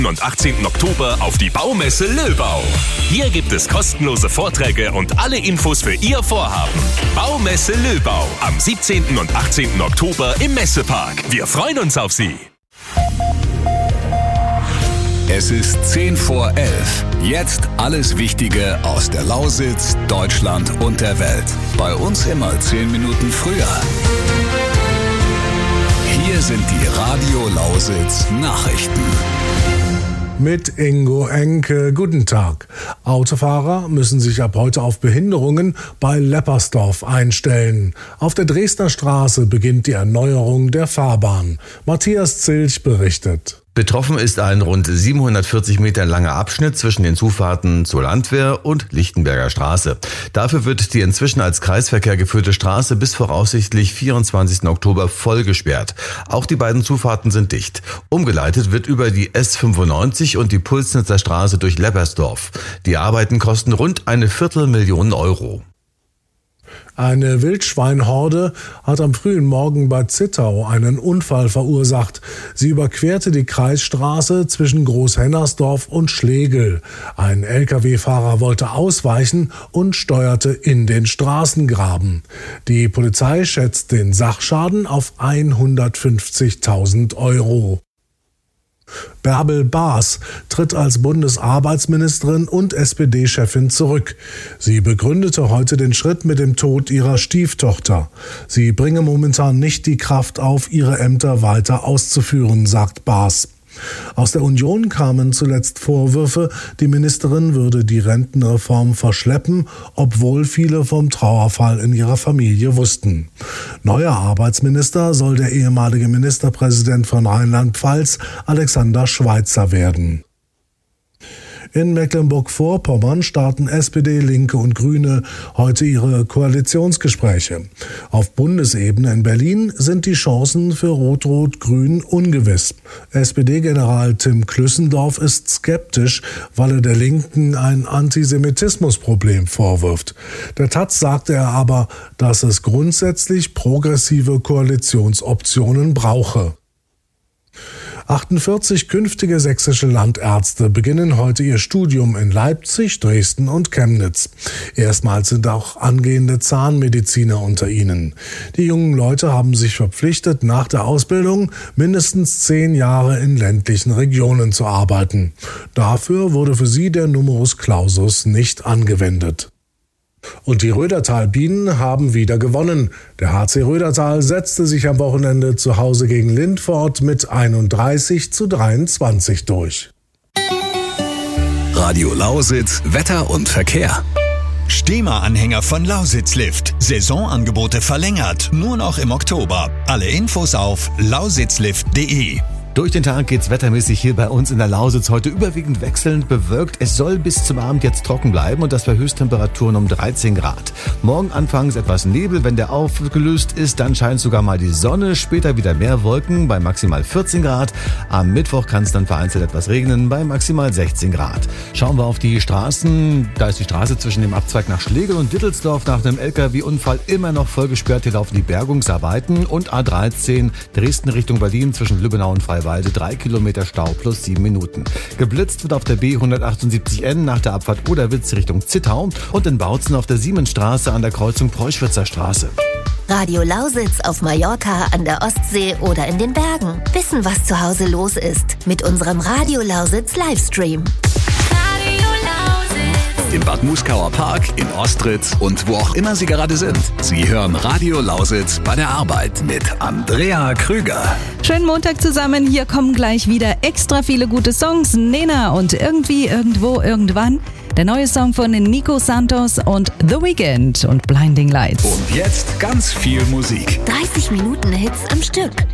und 18. Oktober auf die Baumesse Löbau. Hier gibt es kostenlose Vorträge und alle Infos für Ihr Vorhaben. Baumesse Löbau am 17. und 18. Oktober im Messepark. Wir freuen uns auf Sie. Es ist 10 vor 11. Jetzt alles Wichtige aus der Lausitz, Deutschland und der Welt. Bei uns immer 10 Minuten früher. Hier sind die Radio Lausitz Nachrichten. Mit Ingo Enke. Guten Tag. Autofahrer müssen sich ab heute auf Behinderungen bei Leppersdorf einstellen. Auf der Dresdner Straße beginnt die Erneuerung der Fahrbahn. Matthias Zilch berichtet. Betroffen ist ein rund 740 Meter langer Abschnitt zwischen den Zufahrten zur Landwehr und Lichtenberger Straße. Dafür wird die inzwischen als Kreisverkehr geführte Straße bis voraussichtlich 24. Oktober voll gesperrt. Auch die beiden Zufahrten sind dicht. Umgeleitet wird über die S95 und die Pulsnitzer Straße durch Leppersdorf. Die Arbeiten kosten rund 250.000 Euro. Eine Wildschweinhorde hat am frühen Morgen bei Zittau einen Unfall verursacht. Sie überquerte die Kreisstraße zwischen Großhennersdorf und Schlegel. Ein Lkw-Fahrer wollte ausweichen und steuerte in den Straßengraben. Die Polizei schätzt den Sachschaden auf 150.000 Euro. Bärbel Baas tritt als Bundesarbeitsministerin und SPD-Chefin zurück. Sie begründete heute den Schritt mit dem Tod ihrer Stieftochter. Sie bringe momentan nicht die Kraft auf, ihre Ämter weiter auszuführen, sagt Baas. Aus der Union kamen zuletzt Vorwürfe, die Ministerin würde die Rentenreform verschleppen, obwohl viele vom Trauerfall in ihrer Familie wussten. Neuer Arbeitsminister soll der ehemalige Ministerpräsident von Rheinland-Pfalz, Alexander Schweitzer, werden. In Mecklenburg-Vorpommern starten SPD, Linke und Grüne heute ihre Koalitionsgespräche. Auf Bundesebene in Berlin sind die Chancen für Rot-Rot-Grün ungewiss. SPD-General Tim Klüssendorf ist skeptisch, weil er der Linken ein Antisemitismusproblem vorwirft. Der Taz sagte er aber, dass es grundsätzlich progressive Koalitionsoptionen brauche. 48 künftige sächsische Landärzte beginnen heute ihr Studium in Leipzig, Dresden und Chemnitz. Erstmals sind auch angehende Zahnmediziner unter ihnen. Die jungen Leute haben sich verpflichtet, nach der Ausbildung mindestens 10 Jahre in ländlichen Regionen zu arbeiten. Dafür wurde für sie der Numerus Clausus nicht angewendet. Und die Rödertal-Bienen haben wieder gewonnen. Der HC Rödertal setzte sich am Wochenende zu Hause gegen Lindfort mit 31:23 durch. Radio Lausitz, Wetter und Verkehr. Stehmer-Anhänger von Lausitz Lift. Saisonangebote verlängert. Nur noch im Oktober. Alle Infos auf lausitzlift.de. Durch den Tag geht's wettermäßig hier bei uns in der Lausitz heute überwiegend wechselnd bewölkt. Es soll bis zum Abend jetzt trocken bleiben und das bei Höchsttemperaturen um 13 Grad. Morgen anfangs etwas Nebel, wenn der aufgelöst ist, dann scheint sogar mal die Sonne. Später wieder mehr Wolken bei maximal 14 Grad. Am Mittwoch kann es dann vereinzelt etwas regnen bei maximal 16 Grad. Schauen wir auf die Straßen. Da ist die Straße zwischen dem Abzweig nach Schlegel und Dittelsdorf nach einem Lkw-Unfall immer noch voll gesperrt. Hier laufen die Bergungsarbeiten und A13 Dresden Richtung Berlin zwischen Lübbenau und Freiwalde 3 Kilometer Stau plus 7 Minuten. Geblitzt wird auf der B178N nach der Abfahrt Oderwitz Richtung Zittau und in Bautzen auf der Siemensstraße an der Kreuzung Preußwitzer Straße. Radio Lausitz auf Mallorca, an der Ostsee oder in den Bergen. Wissen, was zu Hause los ist mit unserem Radio Lausitz Livestream. Im Bad Muskauer Park, in Ostritz und wo auch immer Sie gerade sind. Sie hören Radio Lausitz bei der Arbeit mit Andrea Krüger. Schönen Montag zusammen. Hier kommen gleich wieder extra viele gute Songs. Nena und Irgendwie, Irgendwo, Irgendwann. Der neue Song von Nico Santos und The Weeknd und Blinding Lights. Und jetzt ganz viel Musik. 30 Minuten Hits am Stück.